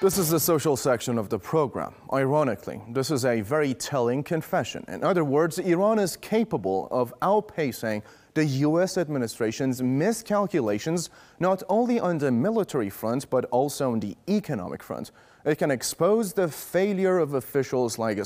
This is the social section of the program. Ironically, this is a very telling confession. In other words, Iran is capable of outpacing the U.S. administration's miscalculations not only on the military front but also on the economic front. It can expose the failure of officials like